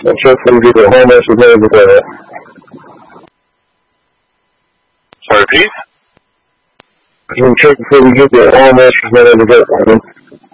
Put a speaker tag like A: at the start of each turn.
A: So check for you get how much is over there.
B: Sorry, repeat?
A: You can check before we get there how much is over there.